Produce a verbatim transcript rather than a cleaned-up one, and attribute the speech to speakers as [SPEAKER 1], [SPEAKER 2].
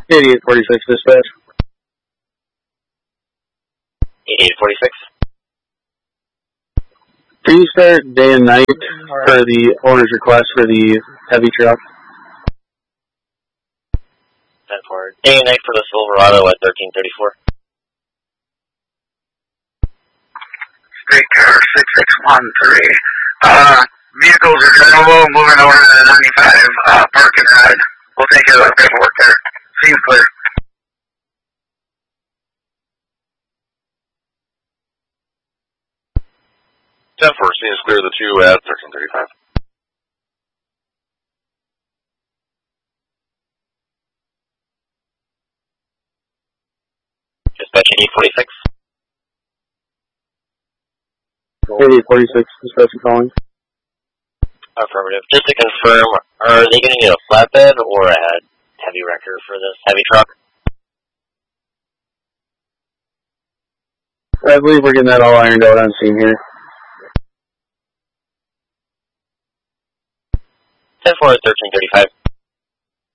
[SPEAKER 1] eighty-eight forty-six dispatch.
[SPEAKER 2] eighty-eight forty-six.
[SPEAKER 1] Can you start day and night for the owner's request for the heavy truck?
[SPEAKER 2] ten four. Day and night for the Silverado at thirteen thirty-four.
[SPEAKER 3] Street car six six one three. Uh, vehicles are drivable, moving over to the ninety-five uh, park and ride. We'll take care of the paperwork there. Seems clear.
[SPEAKER 4] ten four, seems clear the two at thirteen thirty-five.
[SPEAKER 2] Dispatch eighty-eight forty-six.
[SPEAKER 1] eighty-eight forty-six dispatch calling.
[SPEAKER 2] Affirmative. Just to confirm, are they going to need a flatbed or a heavy wrecker for this heavy truck?
[SPEAKER 1] I believe we're getting that all ironed out on scene here.
[SPEAKER 2] ten four at thirteen thirty-five.